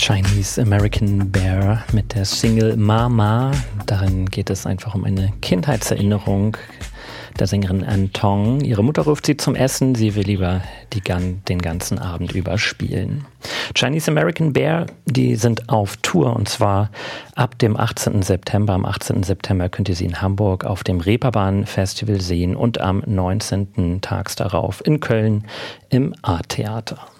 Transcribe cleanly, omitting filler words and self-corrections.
Chinese American Bear mit der Single Mama. Darin geht es einfach um eine Kindheitserinnerung der Sängerin Anne Tong. Ihre Mutter ruft sie zum Essen, sie will lieber den ganzen Abend überspielen. Chinese American Bear, die sind auf Tour und zwar ab dem 18. September. Am 18. September könnt ihr sie in Hamburg auf dem Reeperbahn Festival sehen und am 19. tags darauf in Köln im A-Theater.